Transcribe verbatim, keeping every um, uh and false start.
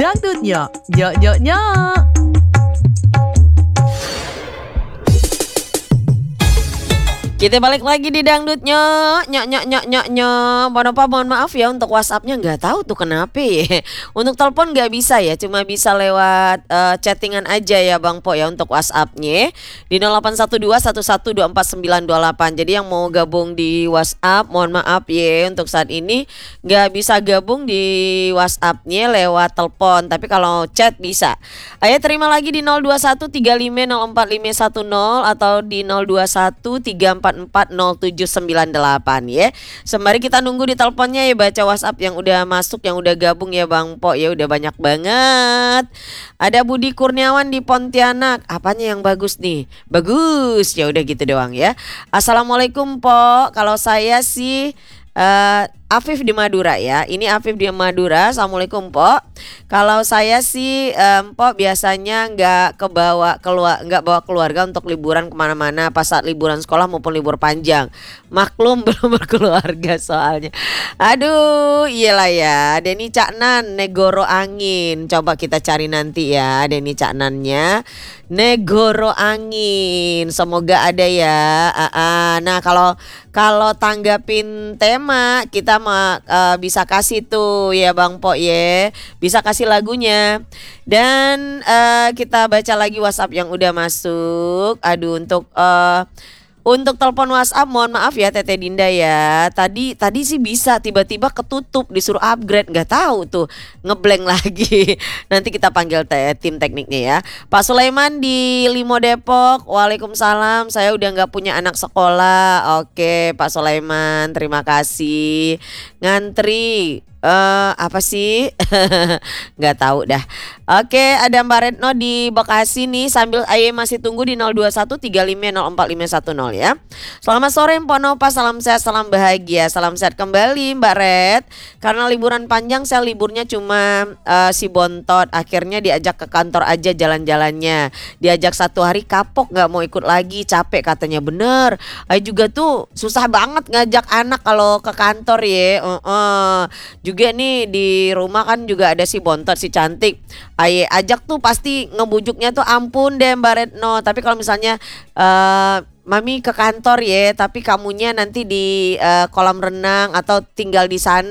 Dangdutnya, nyok nyok nyok. Kita balik lagi di dangdutnya, nyok nyok nyok nyok nyok. Mohon apa mohon maaf ya untuk WhatsAppnya nggak tahu tuh kenapa ya. Untuk telepon nggak bisa ya, cuma bisa lewat uh, chattingan aja ya Bang Po ya untuk WhatsAppnya di nol delapan satu dua satu satu dua empat sembilan dua delapan. Jadi yang mau gabung di WhatsApp, mohon maaf ya untuk saat ini nggak bisa gabung di WhatsAppnya lewat telepon, tapi kalau chat bisa. Ayo terima lagi di nol dua satu tiga lima nol empat lima satu nol atau di nol dua satu tiga empat empat nol tujuh sembilan delapan ya. Sembari kita nunggu di teleponnya ya, baca WhatsApp yang udah masuk, yang udah gabung ya Bang Po ya, udah banyak banget. Ada Budi Kurniawan di Pontianak. Apanya yang bagus nih? Bagus. Ya udah gitu doang ya. Assalamualaikum Po. Kalau saya sih Uh, Afif di Madura ya. Ini Afif di Madura. Assalamualaikum Po. Kalau saya sih um, Po biasanya nggak kebawa keluar, nggak bawa keluarga untuk liburan kemana-mana pas saat liburan sekolah maupun libur panjang. Maklum belum berkeluarga soalnya. Aduh, iyalah ya. Deni Caknan Negoro Angin. Coba kita cari nanti ya Deni Caknannya. Negoro Angin. Semoga ada ya. Nah kalau kalau tanggapin tema kita mah uh, bisa kasih tuh ya Bang Po ya, bisa kasih lagunya. Dan uh, kita baca lagi WhatsApp yang udah masuk. Aduh untuk uh, Untuk telepon WhatsApp mohon maaf ya Teteh Dinda ya. Tadi tadi sih bisa, tiba-tiba ketutup disuruh upgrade, nggak tahu tuh ngeblank lagi. Nanti kita panggil te- tim tekniknya ya. Pak Sulaiman di Limo Depok. Waalaikumsalam. Saya udah nggak punya anak sekolah. Oke Pak Sulaiman, terima kasih. Ngantri Uh, apa sih? Nggak tahu dah. Oke, ada Mbak Retno di Bekasi nih. Sambil ayo masih tunggu di nol dua satu tiga lima nol empat lima satu nol ya. Selamat sore Mponopa, salam sehat, salam bahagia. Salam sehat kembali Mbak Red. Karena liburan panjang saya liburnya cuma uh, si bontot. Akhirnya diajak ke kantor aja jalan-jalannya. Diajak satu hari kapok, nggak mau ikut lagi, capek katanya. Bener. Ayo juga tuh susah banget ngajak anak kalau ke kantor ya. Uh -uh. Juga nih di rumah kan juga ada si bontot si cantik. Aye ajak tuh pasti ngebujuknya tuh ampun deh Mbak Retno. Tapi kalau misalnya uh, Mami ke kantor ya, tapi kamunya nanti di uh, kolam renang atau tinggal di sana.